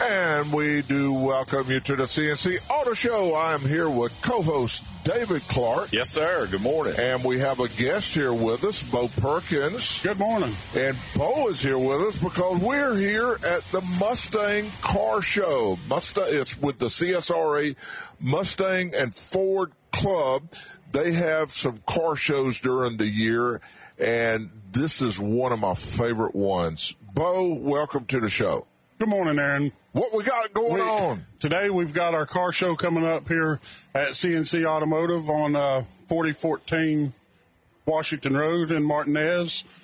And we do welcome you to the CNC Auto Show. I am here with co-host David Clark. Yes, sir. Good morning. And we have a guest here with us, Bo Perkins. Good morning. And Bo is here with us because we're here at the Mustang Car Show. It's with the CSRA Mustang and Ford Club. They have some car shows during the year, and this is one of my favorite ones. Bo, welcome to the show. Good morning, Aaron. What we got going on? Today we've got our car show coming up here at CNC Automotive on 4014 Washington Road in Martinez.